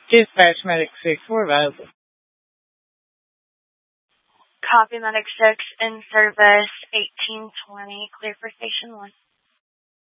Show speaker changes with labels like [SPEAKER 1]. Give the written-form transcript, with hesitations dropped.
[SPEAKER 1] Dispatch Medic 6, we're available.
[SPEAKER 2] Copy Medic 6 in service 1820, clear for station 1.